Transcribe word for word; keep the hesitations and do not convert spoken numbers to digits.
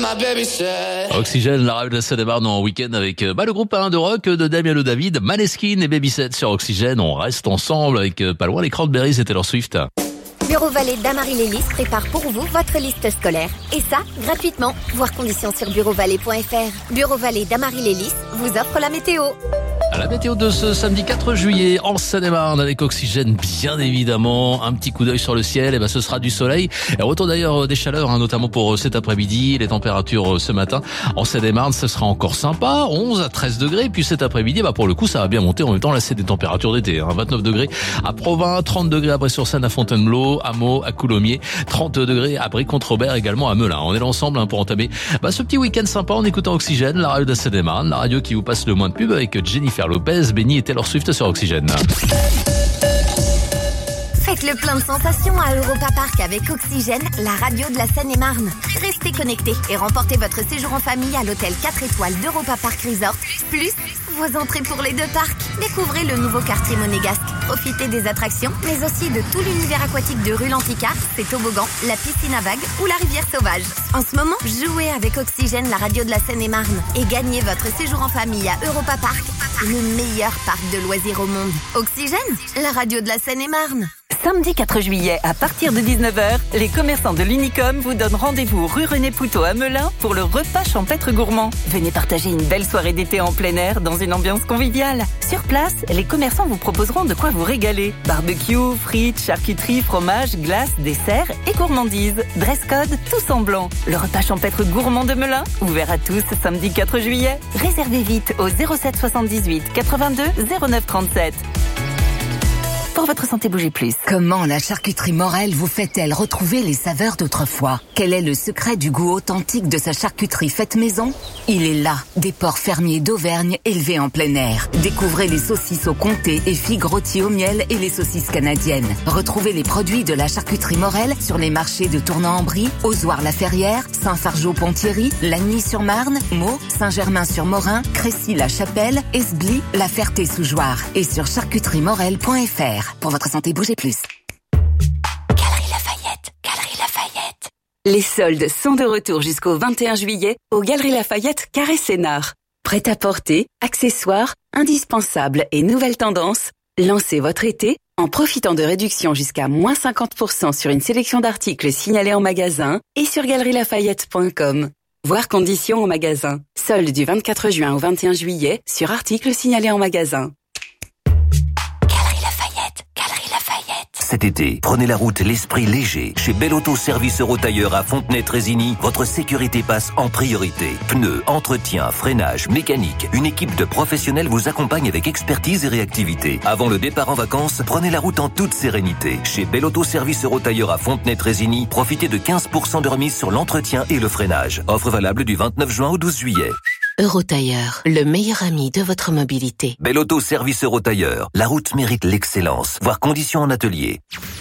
Oxygène, la radio de la Seine-et-Marne en week-end avec bah, le groupe un de rock de Damien Le David, Maneskin et Babyset sur Oxygène. On reste ensemble avec pas loin les Cranberries et Taylor Swift. Bureau Vallée d'Amarie-Lélis prépare pour vous votre liste scolaire. Et ça, gratuitement. Voir conditions sur bureau vallée point f r. Bureau Vallée d'Amarie-Lélis vous offre la météo. À la météo de ce samedi quatre juillet en Seine-et-Marne avec Oxygène bien évidemment, un petit coup d'œil sur le ciel, et ben ce sera du soleil et retour d'ailleurs des chaleurs hein, notamment pour cet après-midi, les températures ce matin en Seine-et-Marne, ce sera encore sympa, onze à treize degrés, puis cet après-midi bah pour le coup ça va bien monter en même temps, là c'est des températures d'été, hein, vingt-neuf degrés à Provins, trente degrés à Bray-sur-Seine, à Fontainebleau, à Meaux, à Coulommiers, trente degrés à Brie-Comte-Robert également à Melun. On est là ensemble hein, pour entamer bah, ce petit week-end sympa en écoutant Oxygène, la radio de Seine-et-Marne, la radio qui vous passe le moins de pub avec Jennifer Lopez, Benny et Taylor Swift sur Oxygène. Faites le plein de sensations à Europa Park avec Oxygène, la radio de la Seine-et-Marne. Restez connectés et remportez votre séjour en famille à l'hôtel quatre étoiles d'Europa Park Resort, plus vos entrées pour les deux parcs. Découvrez le nouveau quartier monégasque. Profitez des attractions, mais aussi de tout l'univers aquatique de Rue Lanticard, ses toboggans, la piscine à vagues ou la rivière sauvage. En ce moment, jouez avec Oxygène, la radio de la Seine-et-Marne, et gagnez votre séjour en famille à Europa Park, le meilleur parc de loisirs au monde. Oxygène, la radio de la Seine-et-Marne. Samedi quatre juillet, à partir de dix-neuf heures, les commerçants de l'Unicom vous donnent rendez-vous rue René Poutot à Melun pour le repas champêtre gourmand. Venez partager une belle soirée d'été en plein air dans une ambiance conviviale. Sur place, les commerçants vous proposeront de quoi vous régaler. Barbecue, frites, charcuterie, fromage, glace, dessert et gourmandises. Dress code, tous en blanc. Le repas champêtre gourmand de Melun, ouvert à tous samedi quatre juillet. Réservez vite au zéro sept soixante-dix-huit quatre-vingt-deux zéro neuf trente-sept. Pour votre santé, bougez plus. Comment la charcuterie Morel vous fait-elle retrouver les saveurs d'autrefois? Quel est le secret du goût authentique de sa charcuterie faite maison? Il est là, des porcs fermiers d'Auvergne élevés en plein air. Découvrez les saucisses au comté et figues rôties au miel et les saucisses canadiennes. Retrouvez les produits de la charcuterie Morel sur les marchés de Tournan-en-Brie, Ozoir-la-Ferrière, Saint-Fargeau-Ponthierry, Lagny-sur-Marne, Meaux, Saint-Germain-sur-Morin, Crécy-la-Chapelle, Esbly, La Ferté-sous-Jouarre et sur charcuterie morel point f r. Pour votre santé, bougez plus. Galerie Lafayette, Galerie Lafayette. Les soldes sont de retour jusqu'au vingt et un juillet au Galerie Lafayette Carré Sénart. Prêt-à-porter, accessoires, indispensables et nouvelles tendances, lancez votre été en profitant de réductions jusqu'à moins cinquante pour cent sur une sélection d'articles signalés en magasin et sur galerie lafayette point com. Voir conditions en magasin. Soldes du vingt-quatre juin au vingt et un juillet sur articles signalés en magasin. Cet été, prenez la route l'esprit léger. Chez Bellauto Service Eurotailleur à Fontenay-Trésigny, votre sécurité passe en priorité. Pneus, entretien, freinage, mécanique. Une équipe de professionnels vous accompagne avec expertise et réactivité. Avant le départ en vacances, prenez la route en toute sérénité. Chez Bellauto Service Eurotailleur à Fontenay-Trésigny, profitez de quinze pour cent de remise sur l'entretien et le freinage. Offre valable du vingt-neuf juin au douze juillet. Eurotailleur, le meilleur ami de votre mobilité. Bellauto Service Eurotailleur. La route mérite l'excellence. Voir conditions en atelier.